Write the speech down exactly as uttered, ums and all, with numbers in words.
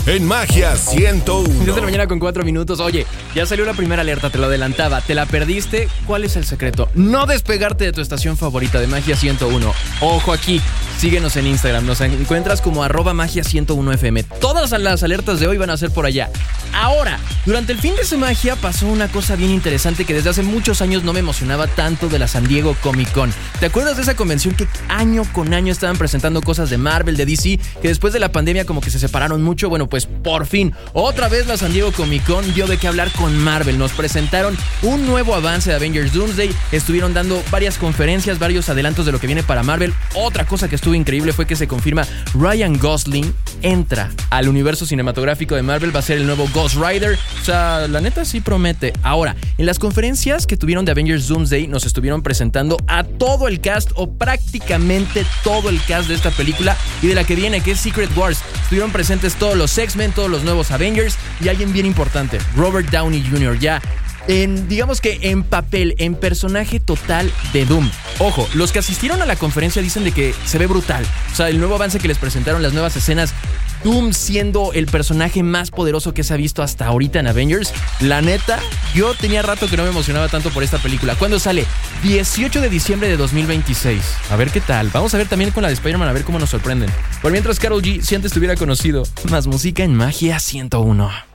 En Magia ciento uno. diez de la mañana con cuatro minutos. Oye, ya salió la primera alerta, te lo adelantaba. ¿Te la perdiste? ¿Cuál es el secreto? No despegarte de tu estación favorita de Magia ciento uno. Ojo aquí, síguenos en Instagram. Nos encuentras como arroba magia ciento uno F M. Todas las alertas de hoy van a ser por allá. Ahora, durante el fin de semana pasó una cosa bien interesante que desde hace muchos años no me emocionaba tanto de la San Diego Comic Con. ¿Te acuerdas de esa convención que año con año estaban presentando cosas de Marvel, de D C, que después de la pandemia como que se separaron mucho? Bueno, pues por fin, otra vez la San Diego Comic Con dio de qué hablar con Marvel. Nos presentaron un nuevo avance de Avengers Doomsday, estuvieron dando varias conferencias, varios adelantos de lo que viene para Marvel. Otra cosa que estuvo increíble fue que se confirma Ryan Gosling entra al universo cinematográfico de Marvel, va a ser el nuevo Ghost Rider. O sea, la neta sí promete. Ahora, en las conferencias que tuvieron de Avengers Doomsday nos estuvieron presentando a todo el cast o prácticamente todo el cast de esta película y de la que viene, que es Secret Wars. Estuvieron presentes todos los X-Men, todos los nuevos Avengers y alguien bien importante, Robert Downey junior, ya en, digamos que en papel, en personaje total de Doom. Ojo, los que asistieron a la conferencia dicen de que se ve brutal. O sea, el nuevo avance que les presentaron, las nuevas escenas, Doom siendo el personaje más poderoso que se ha visto hasta ahorita en Avengers. La neta, yo tenía rato que no me emocionaba tanto por esta película. ¿Cuándo sale? dieciocho de diciembre de dos mil veintiséis. A ver qué tal. Vamos a ver también con la de Spider-Man, a ver cómo nos sorprenden. Por mientras, Karol G, si antes te hubiera conocido, más música en Magia ciento uno.